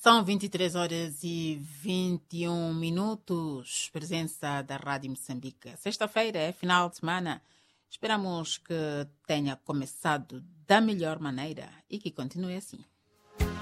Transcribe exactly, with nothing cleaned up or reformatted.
São vinte e três horas e vinte e um minutos. Presença da Rádio Moçambique. Sexta-feira é final de semana. Esperamos que tenha começado da melhor maneira e que continue assim.